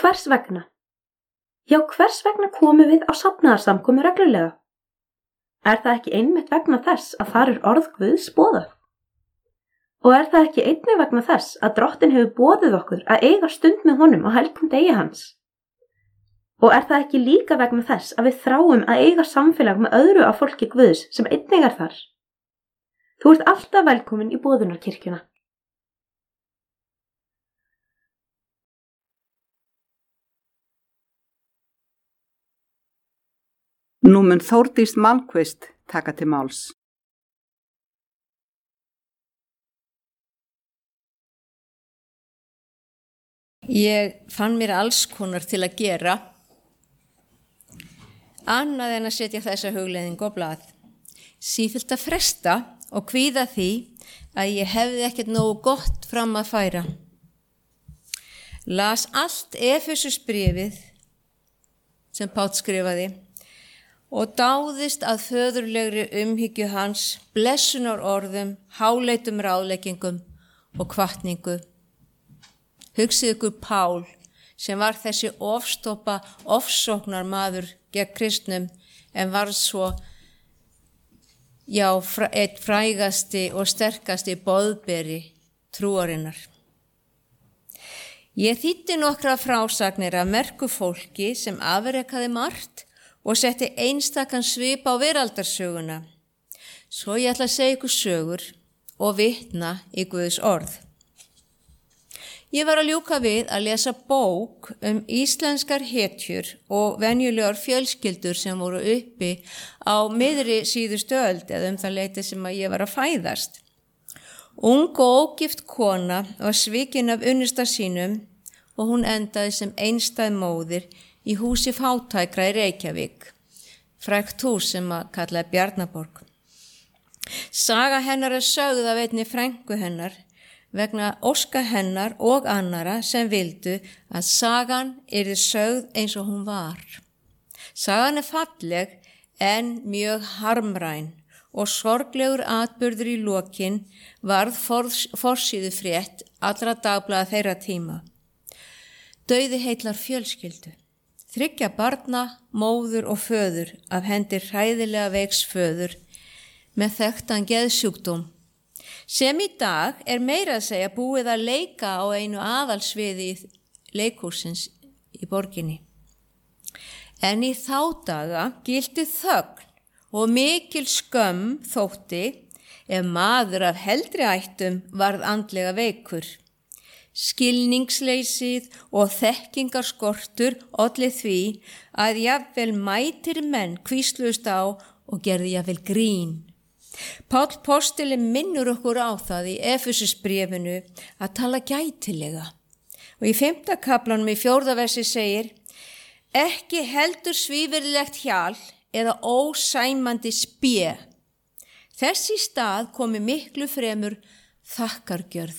hvers vegna? Já, hvers vegna komum við á safnaðarsamkomu reglulega? Er það ekki einmitt vegna þess að þar orð Guðs boðað? Og er það ekki einnig vegna þess að Drottinn hefur boðið okkur að eiga stund með honum á helgum degi hans? Og er það ekki líka vegna þess að við þráum að eiga samfélag með öðru af fólki Guðs sem einnig þar? Þú ert alltaf velkomin í boðunarkirkjuna. Nú mun Þórdís Malmquist taka til máls. Ég fann mér alls konar til að gera, annað en að setja þessa hugleiðingu á blað. Sífellt að fresta og kvíða því að ég hefði ekkert nógu gott fram að færa. Las allt Efesusbréfið sem Páll skrifaði og dáðist að föðurlegri umhyggju hans, blessunar orðum, háleitum ráðleggingum og hvatningu. Hugsið ykkur Pál sem var þessi ofsóknar maður gegn kristnum en var svo einn frægasti og sterkasti boðberi trúarinnar. Ég þýddi nokkra frásagnir af merku fólki sem afrekaði margt og setti einstakan svip á veraldarsöguna. Svo ég ætla að segja ykkur sögur og vitna í Guðs orð. Ég var að ljúka við að lesa bók íslenskar hetjur og venjulegar fjölskyldur sem voru uppi á miðri síðustu öld eða það leyti sem að ég var að fæðast. Ung og ógift kona var svikin af unnusta sínum og hún endaði sem einstæð móðir í húsi fátækra í Reykjavík, frægt hús sem að kallaði Bjarnaborg. Saga hennar sögð af einni frænku hennar vegna óska hennar og annara sem vildu að sagan yrði sögð eins og hún var. Sagan falleg en mjög harmræn og sorglegur atburður í lokin varð forsíðu frétt allra dagblaða þeirra tíma. Dauði heillar fjölskyldu. 3 barna, móður og föður af hendi hræðilega veiks föður með þekktan geðsjúkdóm sem í dag meira að segja búið að leika á einu aðalsviði leikhúsins í borginni. En í þá daga gilti þögn og mikil skömm þótti ef maður af heldri ættum varð andlega veikur. Skilningsleysið og þekkingarskortur olli því að jafnvel mætir menn hvísluðust á og gerði jafnvel grín. Páll postuli minnur okkur á það í Efesusbréfinu að tala gætilega. Og í 5. kaflanum í 4. versi segir: ekki heldur svívirðilegt hjal eða ósæmandi spé. Þess í stað komi miklu fremur þakkargjörð.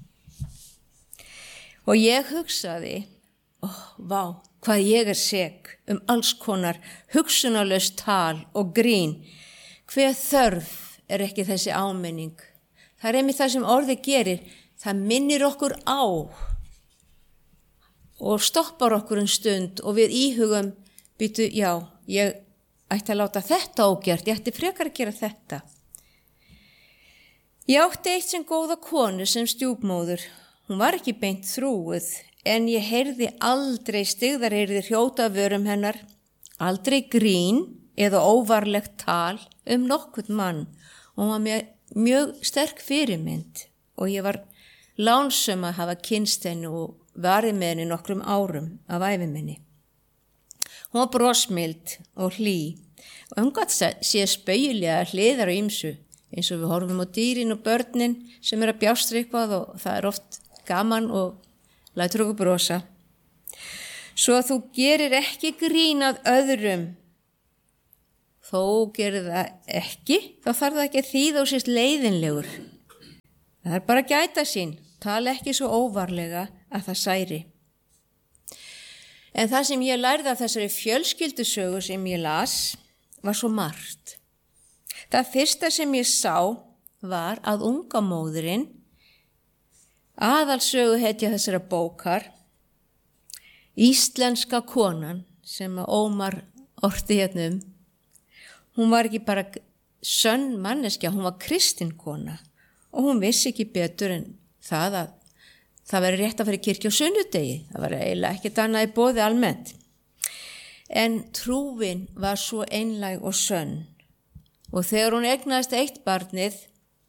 Og ég hugsaði, vá, hvað ég sek alls konar hugsunarlaust tal og grín. Hver þörf ekki þessi áminning? Það einmitt það sem orðið gerir, það minnir okkur á og stoppar okkur stund og við íhugum, ég ætti að láta þetta ógjört, ég ætti frekar að gera þetta. Ég átti eitt sem góða konu sem stjúpmóður. Hún var ekki beint þrúguð, en ég heyrði aldrei styggðarheyrðir hrjóta af vörum hennar, aldrei grín eða óvarlegt tal nokkurn mann. Hún var mjög sterk fyrirmynd og ég var lánsöm að hafa kynnst henni og varið með henni nokkrum árum af ævi minni. Hún var brosmild og hlý og hún gat sé spaugilega hliðar á ýmsu, eins og við horfum á dýrin og börnin sem að bjástra eitthvað og það oft gaman og lætur okkur brosa. Svo að þú gerir ekki grín að öðrum. Þó gerir það ekki, þá þarf það ekki að þýða og sést leiðinlegur. Það bara að gæta sín, tala ekki svo óvarlega að það særi. En það sem ég lærði af þessari fjölskyldusögu sem ég las var svo margt. Það fyrsta sem ég sá var að unga móðirin, aðalsöguhetja þessara bókar, íslenska konan sem að Ómar orti hérna hún var ekki bara sönn manneskja, hún var kristin kona og hún vissi ekki betur en það að það væri rétt að fara í kirkju á sunnudegi. Það var eiginlega ekkert annað í boði almennt. En trúin var svo einlæg og sönn og þegar hún eignaðist eitt barnið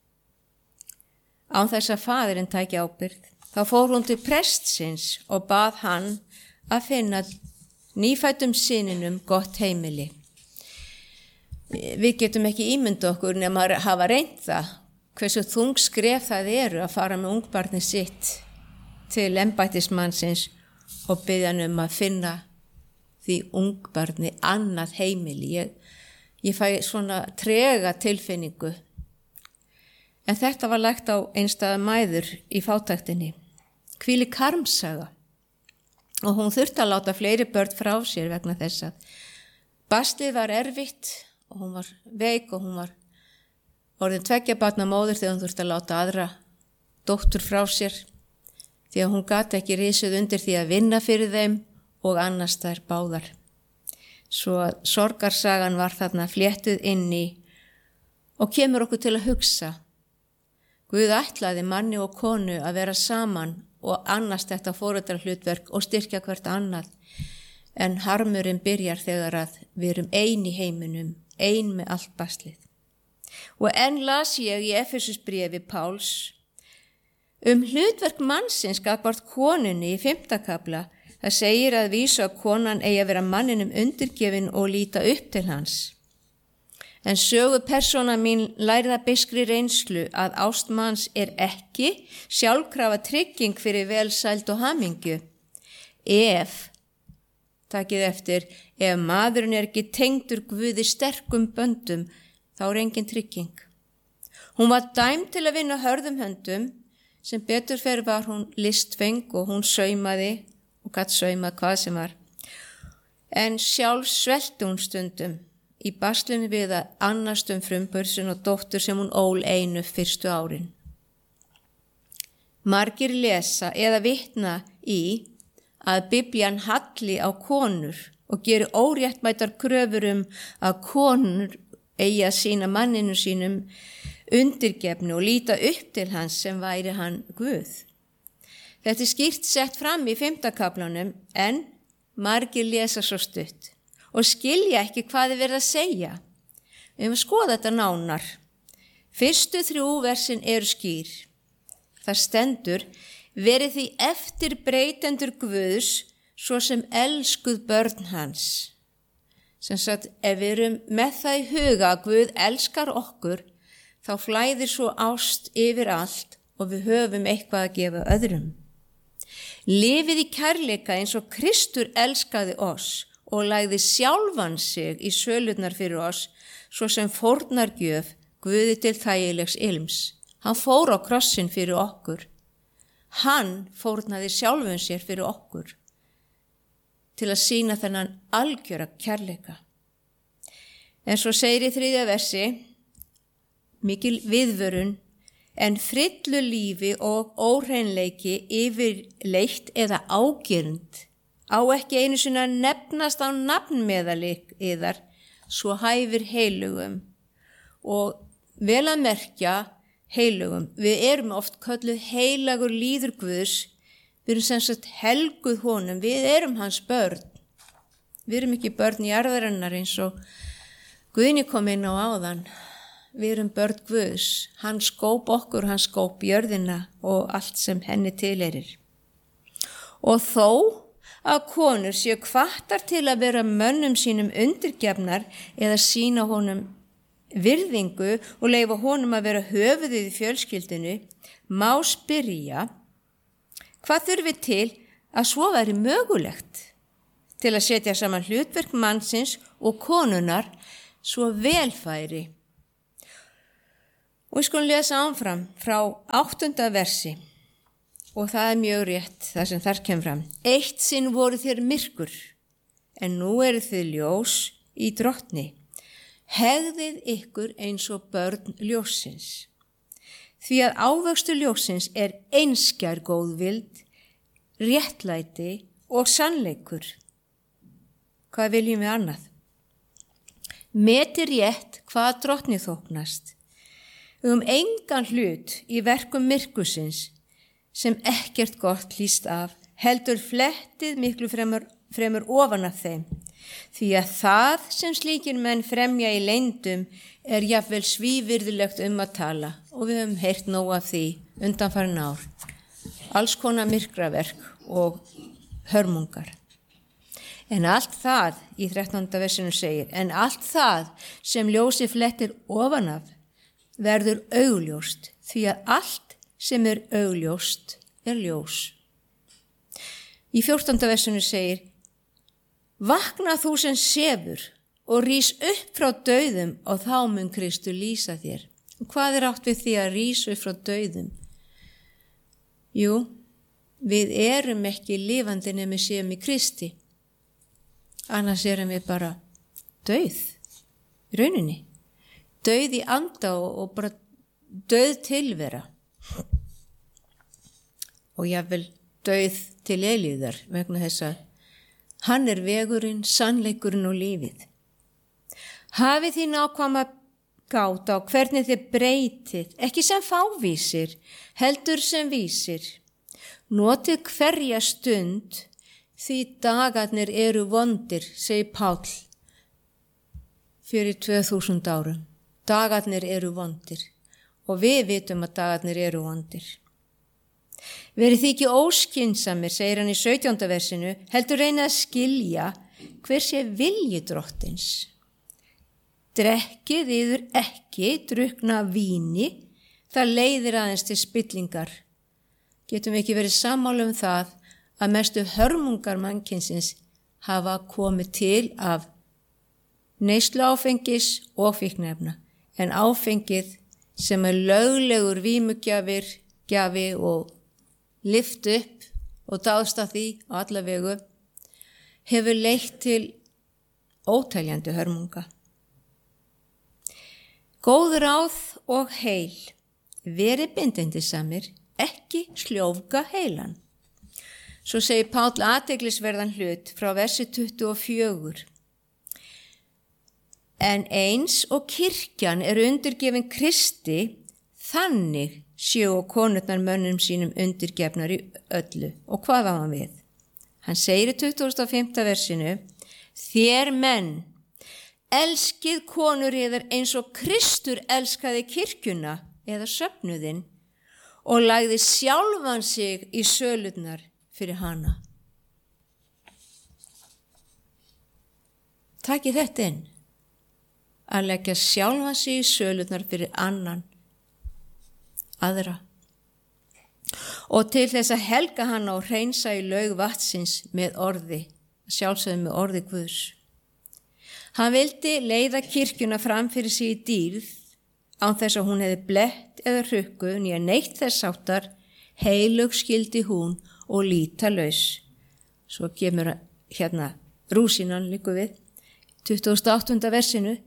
án þess að faðirinn tæki ábyrgð, þá fór hún til prestsins og bað hann að finna nýfættum syninum gott heimili. Við getum ekki ímynda okkur nema að hafa reynt það, hversu þung skref það eru að fara með ungbarnið sitt til embættismannsins og biðja hann að finna því ungbarni annað heimili. Ég fæ svona trega tilfinningu. En þetta var lagt á einstæða mæður í fátæktinni. Hvílík harmsaga. Og hún þurfti að láta fleiri börn frá sér vegna þess að baslið var erfitt og hún var veik og hún var orðin 2 barna móðir þegar hún þurfti að láta aðra dóttur frá sér því að hún gat ekki risið undir því að vinna fyrir þeim og annars þær báðar. Svo að sorgarsagan var þarna fléttuð inn í og kemur okkur til að hugsa. Guð ætlaði manni og konu að vera saman og annast þetta foreldrahlutverk og styrkja hvert annað. En harmurinn byrjar þegar að við erum ein í heiminum, ein með allt baslið. Og enn las ég í Efesusbréfi Páls hlutverk mannsins gagnvart konunni í 5. kafla. Það segir að vísu að konan eigi að vera manninum undirgefin og líta upp til hans. En sögupersóna mín lærða beiskri reynslu að ást manns ekki sjálfkrafa trygging fyrir velsæld og hamingju. Takið eftir, ef maðurinn ekki tengdur Guði sterkum böndum, þá engin trygging. Hún var dæmd til að vinna hörðum höndum, sem betur fer var hún listfeng og hún saumaði og gat saumað hvað sem var. En sjálf svelti hún stundum í baslinu við að annast frumbörsun og dóttur sem hún ól einu fyrstu árin. Margir lesa eða vitna í að Biblían halli á konur og geri óréttmætar kröfur að konur eigi að sýna manninu sínum undirgefni og líta upp til hans sem væri hann Guð. Þetta skýrt sett fram í 5. kaflanum en margir lesa svo stutt og skilja ekki hvað þið verið að segja. Við skoða þetta nánar. Fyrstu 3 versin eru skýr. Það stendur, verið því eftirbreytendur Guðs svo sem elskuð börn hans. Sem sagt, ef við erum með það í huga að Guð elskar okkur, þá flæðir svo ást yfir allt og við höfum eitthvað að gefa öðrum. Lifið í kærleika eins og Kristur elskaði oss og lagði sjálfan sig í sölurnar fyrir oss, svo sem fórnargjöf Guði til þægilegs ilms. Hann fór á krossin fyrir okkur. Hann fórnaði sjálfum sér fyrir okkur til að sýna þennan algjöra kærleika. En svo segir í 3. versi, mikil viðvörun, en fryllu lífi og óhreinleiki yfirleitt eða ágirnd á ekki einu sinni að nefnast á nafnmeðalik yðar, svo hæfir heilugum. Og vel að merkja heilugum. Við erum oft kölluð heilagur líður Guðs, við erum sem sagt helguð honum, við erum hans börn. Við erum ekki börn jarðarinnar eins og Guðni kom inn á áðan. Við erum börn Guðs, hann skóp okkur, hann skóp jörðina og allt sem henni tilheyrir. Og þó að konur séu hvattar til að vera mönnum sínum undirgefnar eða sýna honum virðingu og leyfa honum að vera höfuðið í fjölskyldinu, má spyrja hvað þurfi til að svo væri mögulegt til að setja saman hlutverk mannsins og konunar svo velfæri. Og við skulum lesa áfram frá 8. versi og það er mjög rétt það sem þar kemur fram. Eitt sinn voru þér myrkur, en nú eru þið ljós í drottni. Hegðið ykkur eins og börn ljóssins. Því að ávöxtur ljóssins er einskær góðvild, réttlæti og sannleikur. Hvað viljum við annað? Meti rétt hvað drottni þóknast. Engan hlut í verkum myrkusins sem ekkert gott hlýst af, heldur flettið miklu fremur ofan af þeim. Því að það sem slíkir menn fremja í leyndum jafnvel svívirðilegt að tala og við höfum heyrt nóg af því undanfarin ár. Alls konar myrkraverk og hörmungar. En allt það, í 13. versinu segir, en allt það sem ljósi flettir ofan af verður augljóst, því að allt sem augljóst ljós. Í 14. versinu segir, vakna þú sem sefur og rís upp frá dauðum og þá mun Kristur lýsa þér. Og hvað átt við því að rísa upp frá dauðum? Jú, við erum ekki lifandi nema við séum í Kristi. Annars erum við bara dauð í rauninni. Dauð í anda og bara dauð tilvera. Og jafnvel dauð til eilíðar vegna þess að hann vegurinn, sannleikurinn og lífið. Hafið þið nákvæma gát á hvernig þið breytið, ekki sem fávísir, heldur sem vísir. Notið hverja stund, því dagarnir vondir, segir Páll fyrir 2000 árum. Dagarnir vondir og við vitum að dagarnir vondir. Verið þið ekki óskynsamir, segir hann í 17. versinu, heldur reyna að skilja hver sé vilji drottins. Drekkið yður ekki drukna víni, það leiðir aðeins til spillingar. Getum við ekki verið sammála það að mestu hörmungar mannkynsins hafa komið til af neyslu áfengis og fíkniefna, en áfengið sem löglegur vímugjafi og lyft upp og dáðst að því á alla vegu, hefur leitt til óteljandi hörmunga. Góð ráð og heil, verið bindindisamir, ekki sljófga heilan. Svo segir Páll athyglisverðan hlut frá versi 24. En eins og kirkjan undirgefin Kristi, þannig séu og konurnar mönnum sínum undirgefnar í öllu. Og hvað á hann við? Hann segir í 25. versinu, þér menn, elskið konur yðar eins og Kristur elskaði kirkjuna eða söfnuðinn og lagði sjálfan sig í sölurnar fyrir hana. Takið þetta inn, að leggja sjálfan sig í sölurnar fyrir aðra. Og til þess að helga hana og hreinsa í laug vatsins með orði, sjálfsögðu með orði Guðs. Hann vildi leiða kirkjuna fram fyrir sig í dýrð, án þess að hún hefði blett eða hrukku, nýja neitt þess áttar, heilug skildi hún og lítalaus. Svo kemur hérna rúsinan líku við, 28. versinu.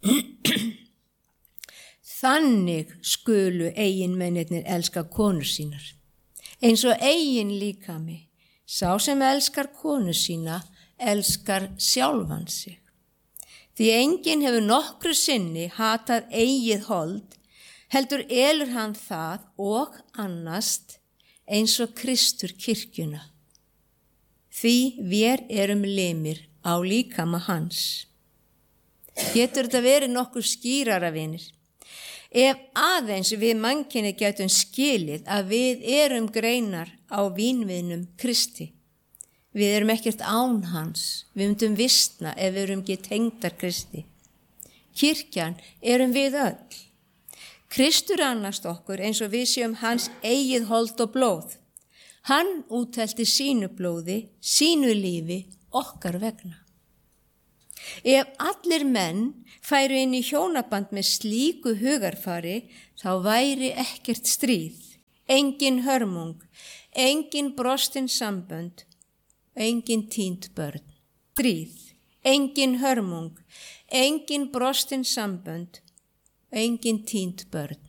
Þannig skulu eiginmennirnir elska konur sínar. Eins og eigin líkami, sá sem elskar konu sína, elskar sjálfan sig. Því enginn hefur nokkru sinni hatað eigið hold, heldur elur hann það og annast eins og Kristur kirkjuna. Því við erum limir á líkama hans. Getur þetta verið nokkuð skýrara, vinir? Ef aðeins við mannkyni getum skilið að við erum greinar á vínviðnum Kristi. Við erum ekkert án hans, við myndum vistna ef við erum ekki tengdar Kristi. Kirkjan erum við öll. Kristur annast okkur eins og við séum hans eigið hold og blóð. Hann úthelti sínu blóði, sínu lífi, okkar vegna. Ef allir menn færu inn í hjónaband með slíku hugarfari, þá væri ekkert stríð, engin hörmung, engin brostin sambönd, engin týnd börn. Stríð, engin hörmung, engin brostin sambönd, engin týnd börn.